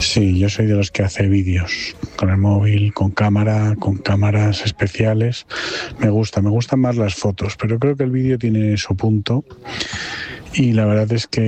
Sí, yo soy de los que hace vídeos con el móvil, con cámara, con cámaras especiales. Me gustan más las fotos, pero creo que el vídeo tiene su punto y la verdad es que